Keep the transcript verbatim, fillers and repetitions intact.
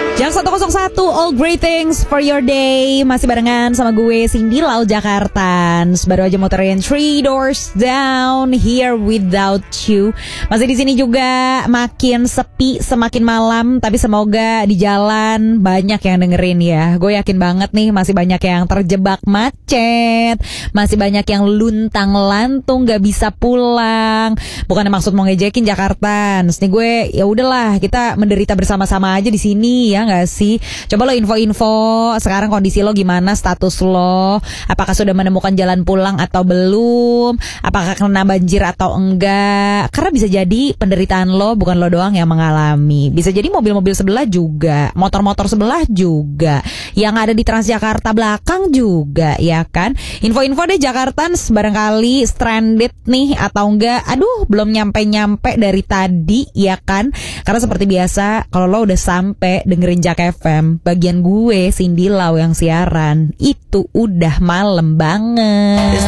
Yang seratus satu, all great things for your day. Masih barengan sama gue, Cindy Lau Jakartans. Baru aja muterin Three Doors Down, Here Without You. Masih di sini juga, makin sepi semakin malam. Tapi semoga di jalan banyak yang dengerin ya. Gue yakin banget nih, masih banyak yang terjebak macet, masih banyak yang luntang lantung gak bisa pulang. Bukannya maksud mau ngejekin Jakartans. Nih gue, ya udahlah, kita menderita bersama-sama aja di sini ya. Gak sih? Coba lo info-info sekarang kondisi lo gimana, status lo, apakah sudah menemukan jalan pulang atau belum, apakah kena banjir atau enggak. Karena bisa jadi penderitaan lo bukan lo doang yang mengalami, bisa jadi mobil-mobil sebelah juga, motor-motor sebelah juga, yang ada di Transjakarta belakang juga, ya kan. Info-info deh Jakartans, barangkali stranded nih atau enggak. Aduh, belum nyampe-nyampe dari tadi, ya kan. Karena seperti biasa, kalau lo udah sampai dengerin Jak F M, bagian gue Cindy Lau yang siaran, itu udah malam banget.